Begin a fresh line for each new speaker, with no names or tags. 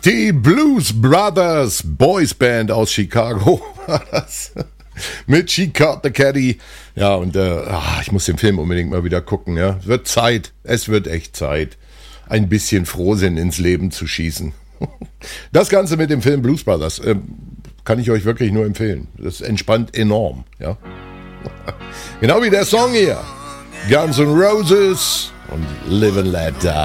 Die Blues Brothers Boys Band aus Chicago war das. Mit She Caught the Caddy. Ja, und ich muss den Film unbedingt mal wieder gucken. Ja. Wird Zeit. Es wird echt Zeit, ein bisschen Frohsinn ins Leben zu schießen. Das Ganze mit dem Film Blues Brothers kann ich euch wirklich nur empfehlen. Das entspannt enorm. Ja. Genau wie der Song hier. Guns N' Roses und Live and Let Die.